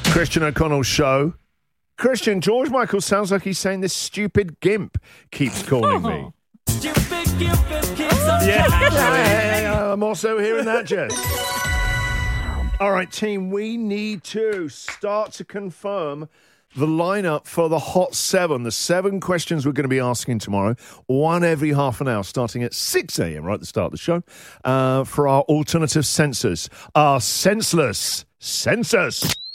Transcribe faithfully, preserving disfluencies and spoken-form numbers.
Christian O'Connell show. Christian, George Michael sounds like he's saying this stupid gimp keeps calling Oh. me. Stupid Cupid keeps on Yeah, calling me. yeah, yeah, I'm also hearing that, Jess. All right, team, we need to start to confirm the lineup for the Hot Seven. The seven questions we're going to be asking tomorrow, one every half an hour, starting at six a.m. right at the start of the show, uh, for our alternative censors, our senseless census.